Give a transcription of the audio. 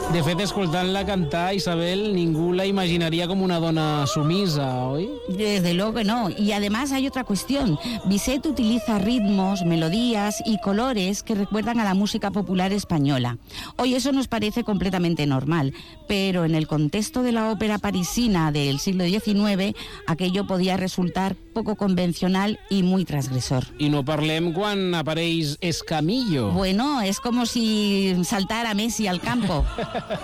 De fet, escoltant-la cantar, Isabel, ningú la imaginaría como una dona sumisa, ¿hoy? Desde luego que no. Y además hay otra cuestión. Bizet utiliza ritmos, melodías y colores que recuerdan a la música popular española. Hoy eso nos parece completamente normal, pero en el contexto de la ópera parisina del siglo XIX, aquello podía resultar poco convencional y muy transgresor. I no parlem quan apareix Escamillo. Bueno, es como si saltara Messi al campo.